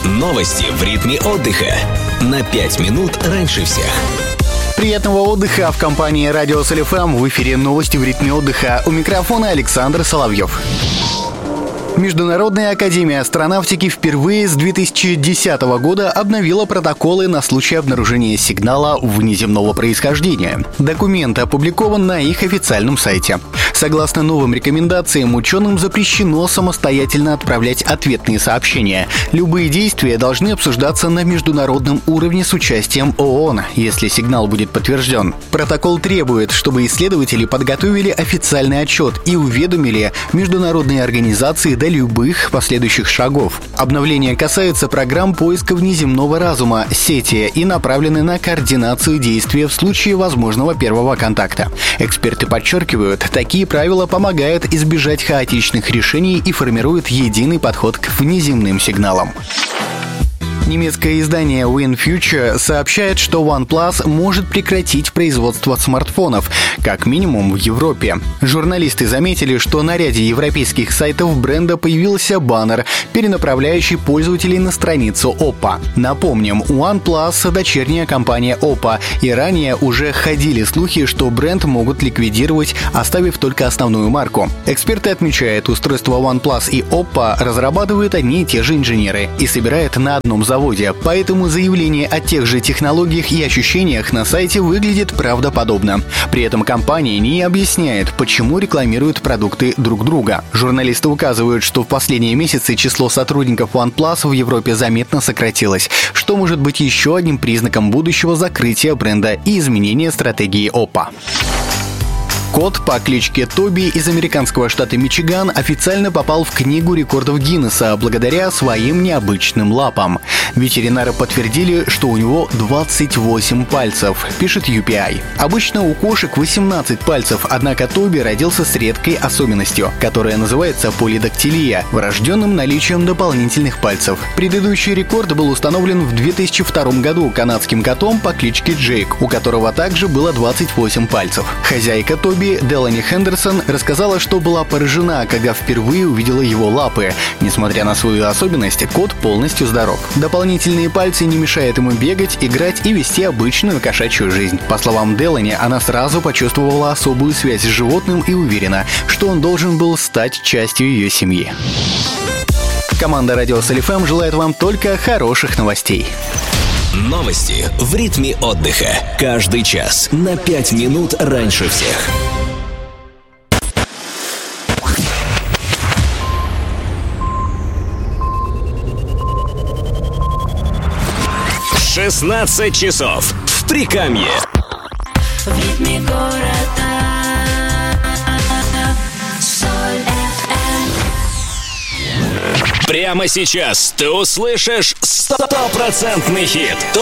Новости в ритме отдыха. На 5 минут раньше всех. Приятного отдыха в компании Радио СЛ.ФМ. В эфире новости в ритме отдыха. У микрофона Александр Соловьев. Международная академия астронавтики впервые с 2010 года обновила протоколы на случай обнаружения сигнала внеземного происхождения. Документ опубликован на их официальном сайте. Согласно новым рекомендациям, ученым запрещено самостоятельно отправлять ответные сообщения. Любые действия должны обсуждаться на международном уровне с участием ООН, если сигнал будет подтвержден. Протокол требует, чтобы исследователи подготовили официальный отчет и уведомили международные организации до любых последующих шагов. Обновление касается программ поиска внеземного разума, сети и направлены на координацию действия в случае возможного первого контакта. Эксперты подчеркивают, такие правила помогают избежать хаотичных решений и формируют единый подход к внеземным сигналам. Немецкое издание WinFuture сообщает, что OnePlus может прекратить производство смартфонов, как минимум в Европе. Журналисты заметили, что на ряде европейских сайтов бренда появился баннер, перенаправляющий пользователей на страницу Oppo. Напомним, OnePlus — дочерняя компания Oppo, и ранее уже ходили слухи, что бренд могут ликвидировать, оставив только основную марку. Эксперты отмечают, устройства OnePlus и Oppo разрабатывают одни и те же инженеры и собирают на одном заводе. Поэтому заявление о тех же технологиях и ощущениях на сайте выглядит правдоподобно. При этом компания не объясняет, почему рекламируют продукты друг друга. Журналисты указывают, что в последние месяцы число сотрудников OnePlus в Европе заметно сократилось, что может быть еще одним признаком будущего закрытия бренда и изменения стратегии Oppo. Кот по кличке Тоби из американского штата Мичиган официально попал в Книгу рекордов Гиннесса благодаря своим необычным лапам. Ветеринары подтвердили, что у него 28 пальцев, пишет UPI. Обычно у кошек 18 пальцев, однако Тоби родился с редкой особенностью, которая называется полидактилия, врожденным наличием дополнительных пальцев. Предыдущий рекорд был установлен в 2002 году канадским котом по кличке Джейк, у которого также было 28 пальцев. Хозяйка Тоби Делани Хендерсон рассказала, что была поражена, когда впервые увидела его лапы. Несмотря на свою особенность, кот полностью здоров. Дополнительные пальцы не мешают ему бегать, играть и вести обычную кошачью жизнь. По словам Делани, она сразу почувствовала особую связь с животным и уверена, что он должен был стать частью ее семьи. Команда Радио СЛ.ФМ желает вам только хороших новостей. Новости в ритме отдыха. Каждый час на 5 минут раньше всех. «16 часов» в Прикамье. В ритме города. Прямо сейчас ты услышишь 100% хит.